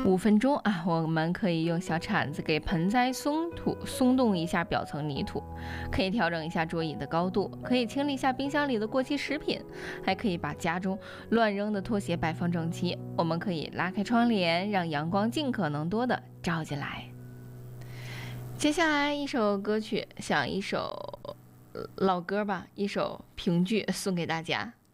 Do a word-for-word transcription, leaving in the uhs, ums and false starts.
五分钟啊，我们可以用小铲子给盆栽松土松动一下表层泥土，可以调整一下桌椅的高度，可以清理一下冰箱里的过期食品，还可以把家中乱扔的拖鞋摆放整齐。我们可以拉开窗帘，让阳光尽可能多的照进来。接下来一首歌曲，想一首老歌吧，一首评剧送给大家。